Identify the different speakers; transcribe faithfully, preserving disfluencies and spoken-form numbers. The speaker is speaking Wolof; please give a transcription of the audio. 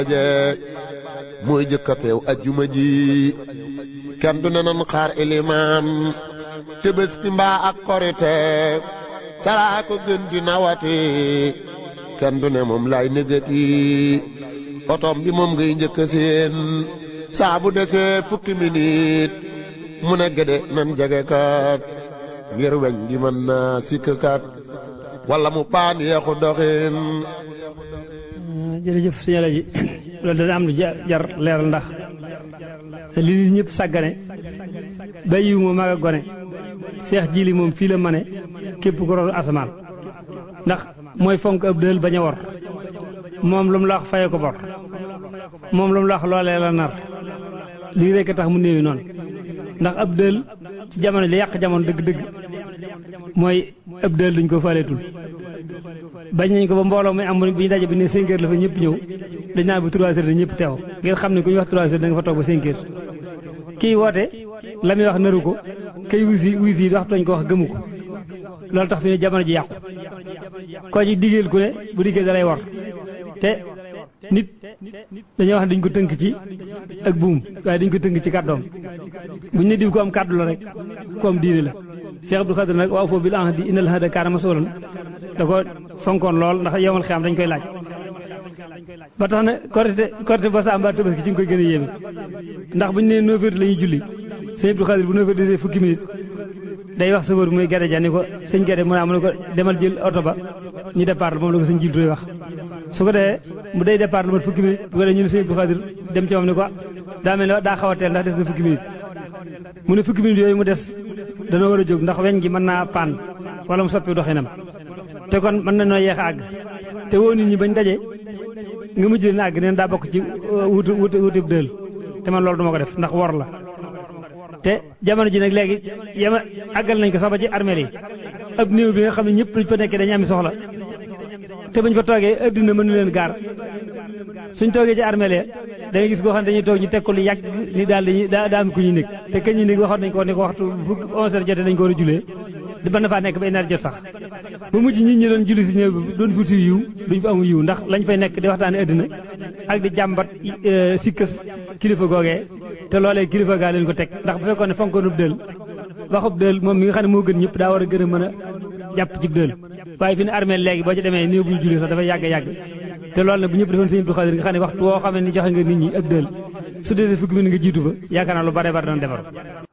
Speaker 1: je mooy jëkka teew ajjuma ji kenn du ne nan xaar ilimaan Tabaski mbaa ak Korite calaa ko gën di nawati kenn du ne moom lay négati otom bi moom ngay njëkk seen saa bu desee fukki minit mu ne gëde nan jege kat ngir weñ gi mën naa sikk kat wala mu paan yeexu doxin.
Speaker 2: jërëjëf sëñ Alaji loolu dana am lu jar leeral ndax li nit ñëpp sàggane bàyyiwu ma mag a gone seex jili moom fii la mane képp ko roon asamaan ndax mooy fonk ab dël bañ a wor moom lu mu la wax faye ko bor moom lu mu la wax loolee la nar lii rekk tax mu néewi noonu ndax ab dël ci jamono li yàq jamono dëgg-dëgg mooy ab dël duñ ko faaleetul bañ nañ ko ba mbooloo muy am bu ñu daje bi ne cinq heures la fa ñëpp ñëw dañ naa bu trois heures da ñëpp teew ngir xam ne ku ñu wax trois heures da nga fa toog ba cinq heures kii woote la muy wax naru ko kay wusi wusi wax dañ ko wax gëmu ko loolu tax fi ne jamono ji yàqu koo ci diggéel ku ne bu diggee da lay war te nit dañoo wax ne dañ ko tënk ci ak buum waaye dañ ko tënk ci kàddoom buñ ne diw ko am kàddu la rek ku am diine la Cheikh Abdou Khadir nag waaw foofu bil ahdi innal ahda kaana mas'uulan da ko fonkoon lool ndax yowmal xiyaam dañ koy laaj ba tax na korite korite ba sa mbaa Tabaski ci nga koy gën a yéeme ndax buñ ne neuf heures la ñuy julli sëñ Abdou Khadir bu neuf heures desee fukki minute day wax sëfër muy gerte ja ni ko sëñ gerte mu ne mu ne ko demal jël oto ba ñu départ moom la ko sëñ Jibril Touré wax su ko defee mu day départ lu mat fukki minute bu ko defee ñu ne sëñ Abdou Khadir dem ci moom ni ko daa mel ne daa xaw a teel ndax des na fukki minute mu ne fukki minute yooyu mu des danoo war a jóg ndax weñ gi mën naa paan wala mu soppi doxinam te kon mën na noo yeex a àgg te woo nit ñi bañ daje nga mujj leen àgg neen daa bokk ci wutu wutu wutib dël te man loolu duma ko def ndax wor la te jamono ji nag léegi yama àggal nañ ko sax ba ci armeel yi ab néew bi nga xam ne ñëpp luñ fa nekkee dañu am soxla te buñ fa toogee addina mënu leen gaar suñ toogee ci armeel ya da nga gis koo xam ne dañuy toog ñu teg ko lu yàgg ni daal dañuy daa am ku ñuy nekk te kañ ñuy nekk waxoon nañ ko ni ko waxtu bu onze heures jotee dañ ko war a julee di mën na faa nekk ba une heure jot sax ba mujj nit ñi doon julli si ñëw bi doon fuuti yiw duñ fa amu yiw ndax lañ fay nekk di waxtaane addina ak di jàmbat sikkas kilifa googee te loolee kilifa gaa leen ko teg ndax bu fekkoon ne fonkoonub dël waxub dël moom mi nga xam ne moo gën ñëpp daa war a gën a mën a jàpp ci dël waaye fi ne armeel léegi boo ci demee néew bu ñu julli sax dafay yàgg yàgg te loolu nag bu ñëpp defoon sëñ Abdou Khadir nga xam ne waxtu woo xam ne ni joxe nga nit ñi ab dël su dee fukki minute nga jiitu fa yaakaar naa lu bare bare doon defar